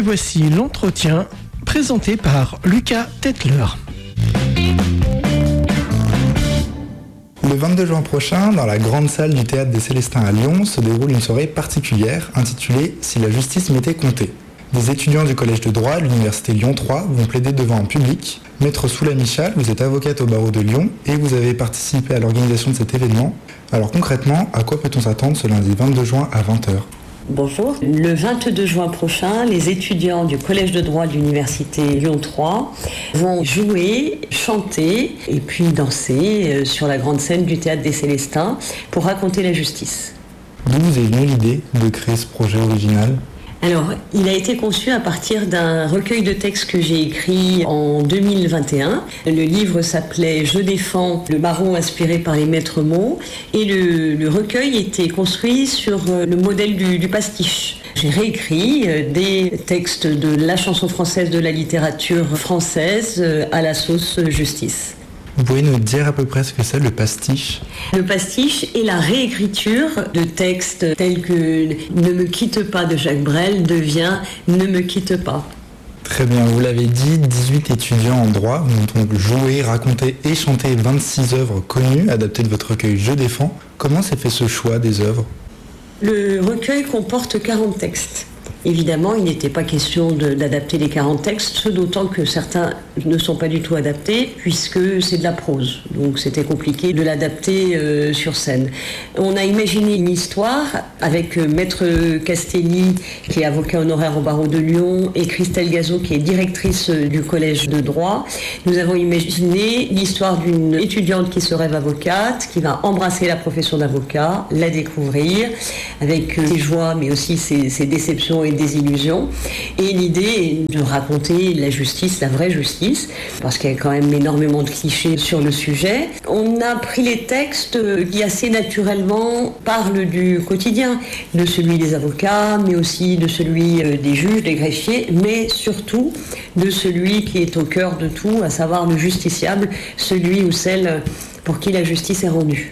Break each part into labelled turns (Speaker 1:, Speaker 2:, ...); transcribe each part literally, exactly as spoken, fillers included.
Speaker 1: voici l'entretien présenté par Lucas Tetler.
Speaker 2: Le vingt-deux juin prochain, dans la grande salle du Théâtre des Célestins à Lyon, se déroule une soirée particulière intitulée « Si la justice m'était comptée ». Des étudiants du Collège de droit à l'Université Lyon trois vont plaider devant un public. Maître Soula Michal, vous êtes avocate au barreau de Lyon et vous avez participé à l'organisation de cet événement. Alors concrètement, à quoi peut-on s'attendre ce lundi vingt-deux juin à vingt heures ?
Speaker 3: Bonjour. Le vingt-deux juin prochain, les étudiants du Collège de droit de l'Université Lyon trois vont jouer, chanter et puis danser sur la grande scène du Théâtre des Célestins pour raconter la justice.
Speaker 2: D'où vous est venue l'idée de créer ce projet original ?
Speaker 3: Alors, il a été conçu à partir d'un recueil de textes que j'ai écrit en deux mille vingt et un. Le livre s'appelait « Je défends le barreau inspiré par les maîtres mots » et le, le recueil était construit sur le modèle du, du pastiche. J'ai réécrit des textes de la chanson française, de la littérature française à la sauce justice.
Speaker 2: Vous pouvez nous dire à peu près ce que c'est le pastiche ?
Speaker 3: Le pastiche est la réécriture de textes tels que « Ne me quitte pas » de Jacques Brel devient « Ne me quitte pas ».
Speaker 2: Très bien, vous l'avez dit, dix-huit étudiants en droit vont donc jouer, raconter et chanter vingt-six œuvres connues adaptées de votre recueil « Je défends ». Comment s'est fait ce choix des œuvres ?
Speaker 3: Le recueil comporte quarante textes. Évidemment, il n'était pas question de, d'adapter les quarante textes, d'autant que certains ne sont pas du tout adaptés, puisque c'est de la prose. Donc c'était compliqué de l'adapter euh, sur scène. On a imaginé une histoire avec euh, Maître Castelli, qui est avocat honoraire au barreau de Lyon, et Christelle Gazot, qui est directrice euh, du Collège de droit. Nous avons imaginé l'histoire d'une étudiante qui se rêve avocate, qui va embrasser la profession d'avocat, la découvrir, avec euh, ses joies, mais aussi ses, ses déceptions et des illusions. Et l'idée est de raconter la justice, la vraie justice, parce qu'il y a quand même énormément de clichés sur le sujet. On a pris les textes qui assez naturellement parlent du quotidien, de celui des avocats, mais aussi de celui des juges, des greffiers, mais surtout de celui qui est au cœur de tout, à savoir le justiciable, celui ou celle pour qui la justice est rendue.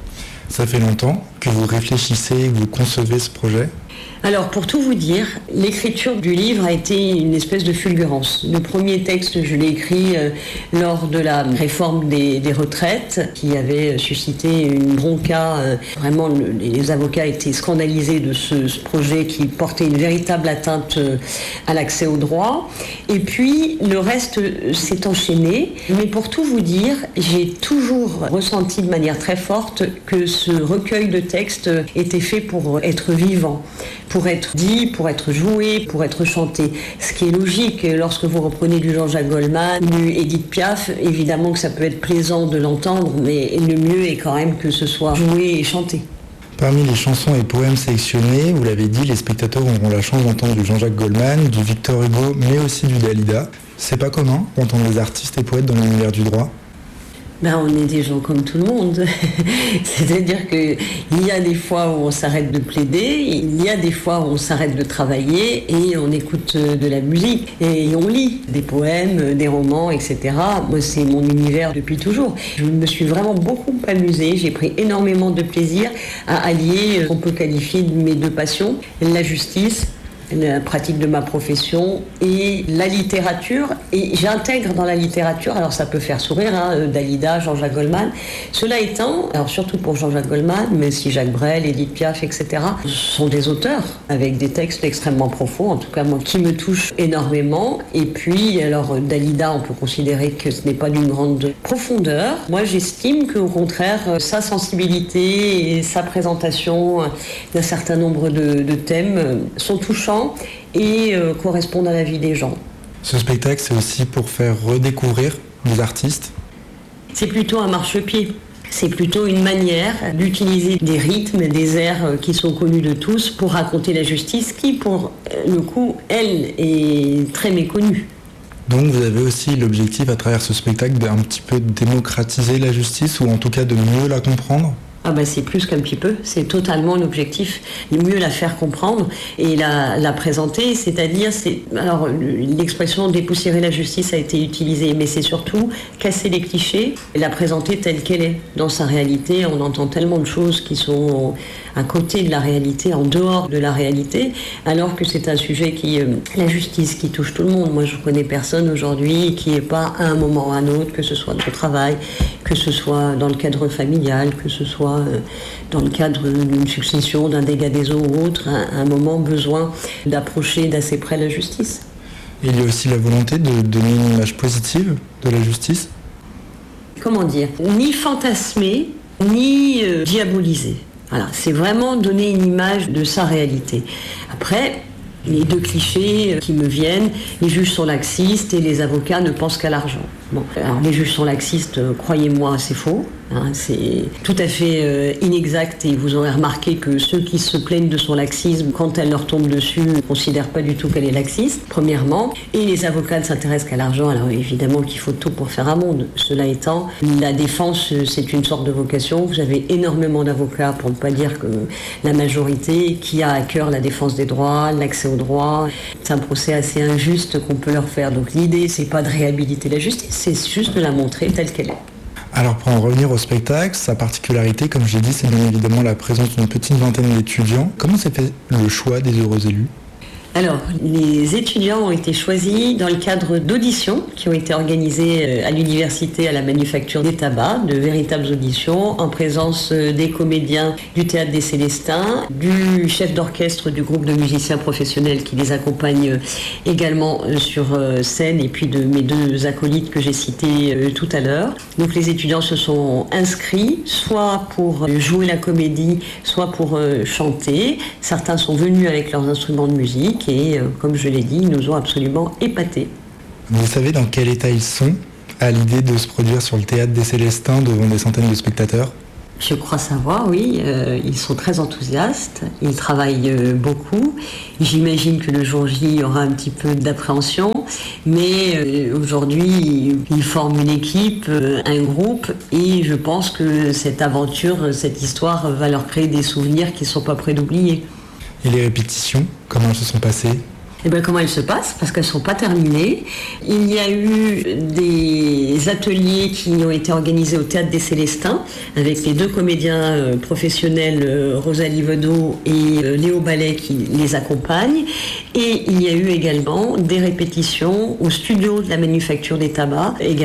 Speaker 2: Ça fait longtemps que vous réfléchissez et que vous concevez ce projet ?
Speaker 3: Alors, pour tout vous dire, l'écriture du livre a été une espèce de fulgurance. Le premier texte, je l'ai écrit euh, lors de la réforme des, des retraites, qui avait suscité une bronca. Euh, vraiment, le, les avocats étaient scandalisés de ce, ce projet qui portait une véritable atteinte euh, à l'accès au droit. Et puis, le reste euh, s'est enchaîné. Mais pour tout vous dire, j'ai toujours ressenti de manière très forte que ce recueil de textes était fait pour être vivant, pour être dit, pour être joué, pour être chanté. Ce qui est logique, lorsque vous reprenez du Jean-Jacques Goldman, du Édith Piaf, évidemment que ça peut être plaisant de l'entendre, mais le mieux est quand même que ce soit joué et chanté.
Speaker 2: Parmi les chansons et poèmes sélectionnés, vous l'avez dit, les spectateurs auront la chance d'entendre du Jean-Jacques Goldman, du Victor Hugo, mais aussi du Dalida. C'est pas commun d'entendre des artistes et poètes dans l'univers du droit ?
Speaker 3: Ben, on est des gens comme tout le monde. C'est-à-dire qu'il y a des fois où on s'arrête de plaider, il y a des fois où on s'arrête de travailler et on écoute de la musique et on lit des poèmes, des romans, et cetera. Moi, c'est mon univers depuis toujours. Je me suis vraiment beaucoup amusée, j'ai pris énormément de plaisir à allier ce qu'on peut qualifier de mes deux passions, la justice, la pratique de ma profession et la littérature. Et j'intègre dans la littérature, alors ça peut faire sourire, hein, Dalida, Jean-Jacques Goldman. Cela étant, alors surtout pour Jean-Jacques Goldman, mais aussi Jacques Brel, Édith Piaf, et cetera, sont des auteurs avec des textes extrêmement profonds, en tout cas moi, qui me touchent énormément. Et puis, alors Dalida, on peut considérer que ce n'est pas d'une grande profondeur. Moi, j'estime qu'au contraire, sa sensibilité et sa présentation d'un certain nombre de, de thèmes sont touchants et euh, correspondent à la vie des gens.
Speaker 2: Ce spectacle, c'est aussi pour faire redécouvrir les artistes ?
Speaker 3: C'est plutôt un marchepied. C'est plutôt une manière d'utiliser des rythmes, des airs qui sont connus de tous pour raconter la justice qui, pour le coup, elle, est très méconnue.
Speaker 2: Donc vous avez aussi l'objectif à travers ce spectacle d'un petit peu démocratiser la justice ou en tout cas de mieux la comprendre ?
Speaker 3: Ah ben c'est plus qu'un petit peu, c'est totalement l'objectif, de mieux la faire comprendre et la, la présenter, c'est-à-dire, c'est, alors l'expression dépoussiérer la justice a été utilisée, mais c'est surtout casser les clichés et la présenter telle qu'elle est. Dans sa réalité, on entend tellement de choses qui sont à côté de la réalité, en dehors de la réalité, alors que c'est un sujet qui, euh, la justice, qui touche tout le monde. Moi, je connais personne aujourd'hui qui n'est pas à un moment ou à un autre, que ce soit au travail, que ce soit dans le cadre familial, que ce soit euh, dans le cadre d'une succession, d'un dégât des eaux ou autre, à un moment besoin d'approcher d'assez près la justice.
Speaker 2: Et il y a aussi la volonté de donner une image positive de la justice.
Speaker 3: Comment dire, ni fantasmer, ni euh, diaboliser. Voilà, c'est vraiment donner une image de sa réalité. Après, les deux clichés qui me viennent, les juges sont laxistes et les avocats ne pensent qu'à l'argent. Bon, alors les juges sont laxistes, euh, croyez-moi, c'est faux. Hein, c'est tout à fait euh, inexact et vous aurez remarqué que ceux qui se plaignent de son laxisme, quand elle leur tombe dessus, ne considèrent pas du tout qu'elle est laxiste, premièrement. Et les avocats ne s'intéressent qu'à l'argent, alors évidemment qu'il faut tout pour faire un monde. Cela étant, la défense, c'est une sorte de vocation. Vous avez énormément d'avocats, pour ne pas dire que la majorité, qui a à cœur la défense des droits, l'accès aux droits. C'est un procès assez injuste qu'on peut leur faire. Donc l'idée, c'est pas de réhabiliter la justice, c'est juste de la montrer telle qu'elle est.
Speaker 2: Alors pour en revenir au spectacle, sa particularité, comme j'ai dit, c'est bien évidemment la présence d'une petite vingtaine d'étudiants. Comment s'est fait le choix des heureux élus ?
Speaker 3: Alors, les étudiants ont été choisis dans le cadre d'auditions qui ont été organisées à l'université à la Manufacture des Tabacs, de véritables auditions en présence des comédiens du Théâtre des Célestins, du chef d'orchestre du groupe de musiciens professionnels qui les accompagne également sur scène et puis de mes deux acolytes que j'ai cités tout à l'heure. Donc les étudiants se sont inscrits soit pour jouer la comédie, soit pour chanter. Certains sont venus avec leurs instruments de musique. Et euh, comme je l'ai dit, ils nous ont absolument épatés.
Speaker 2: Vous savez dans quel état ils sont à l'idée de se produire sur le Théâtre des Célestins devant des centaines de spectateurs ?
Speaker 3: Je crois savoir, oui. Euh, ils sont très enthousiastes, ils travaillent euh, beaucoup. J'imagine que le jour J, il y aura un petit peu d'appréhension. Mais euh, aujourd'hui, ils, ils forment une équipe, euh, un groupe. Et je pense que cette aventure, cette histoire va leur créer des souvenirs qu'ils ne sont pas prêts d'oublier.
Speaker 2: Et les répétitions, comment elles se sont passées ?
Speaker 3: Eh bien, comment elles se passent ? Parce qu'elles ne sont pas terminées. Il y a eu des ateliers qui ont été organisés au Théâtre des Célestins avec les deux comédiens euh, professionnels, euh, Rosalie Vedot et euh, Léo Ballet qui les accompagnent. Et il y a eu également des répétitions au studio de la Manufacture des Tabacs, également